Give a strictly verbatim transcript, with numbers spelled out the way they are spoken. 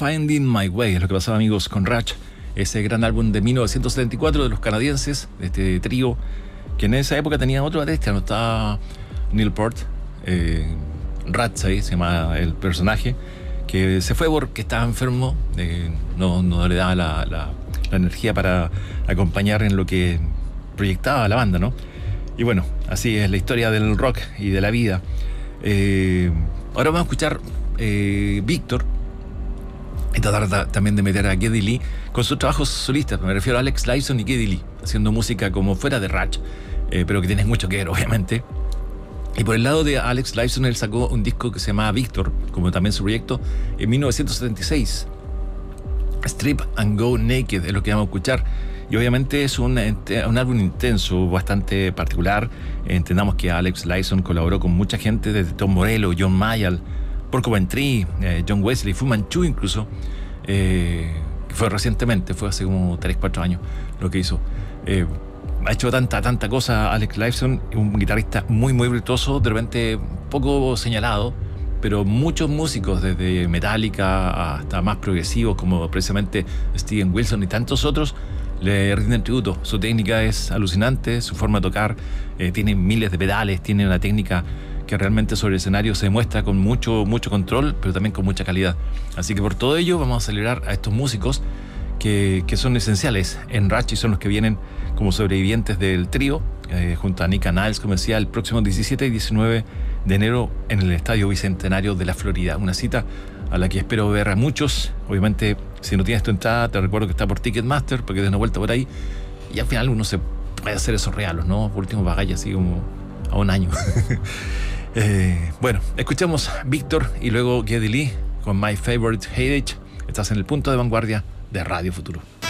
Finding My Way, es lo que pasaba, amigos, con Rush, ese gran álbum de mil novecientos setenta y cuatro de los canadienses, de este trío, que en esa época tenía otro artista, no estaba Neil Peart, eh, Ratsey se llama el personaje, que se fue porque estaba enfermo, eh, no, no le daba la, la, la energía para acompañar en lo que proyectaba la banda, ¿no? Y bueno, así es la historia del rock y de la vida. Eh, ahora vamos a escuchar eh, Víctor, y tratar también de meter a Geddy Lee con sus trabajos solistas. Me refiero a Alex Lifeson y Geddy Lee, haciendo música como fuera de Rush, eh, pero que tiene mucho que ver, obviamente. Y por el lado de Alex Lifeson, él sacó un disco que se llama Víctor, como también su proyecto, en mil novecientos setenta y seis. Strip and Go Naked es lo que vamos a escuchar. Y obviamente es un, un álbum intenso, bastante particular. Entendamos que Alex Lifeson colaboró con mucha gente, desde Tom Morello, John Mayall, Porcupine Tree, eh, John Wesley, Fu Manchu incluso, eh, que fue recientemente, fue hace como tres cuatro años lo que hizo. Eh, ha hecho tanta, tanta cosa Alex Lifeson, un guitarrista muy, muy virtuoso, de repente poco señalado, pero muchos músicos, desde Metallica hasta más progresivos, como precisamente Steven Wilson y tantos otros, le rinden tributo. Su técnica es alucinante, su forma de tocar, eh, tiene miles de pedales, tiene una técnica que realmente sobre el escenario se muestra con mucho, mucho control, pero también con mucha calidad. Así que por todo ello vamos a celebrar a estos músicos que, que son esenciales en Rush y son los que vienen como sobrevivientes del trío, eh, junto a Nick Niles, como decía, el próximo diecisiete y diecinueve de enero en el Estadio Bicentenario de la Florida. Una cita a la que espero ver a muchos. Obviamente, si no tienes tu entrada, te recuerdo que está por Ticketmaster, porque des una vuelta por ahí y al final uno se puede hacer esos regalos, ¿no? Por último, pagáis así como a un año. Eh, bueno, escuchamos Víctor y luego Geddy Lee con My Favorite Heritage. Estás en el punto de vanguardia de Radio Futuro.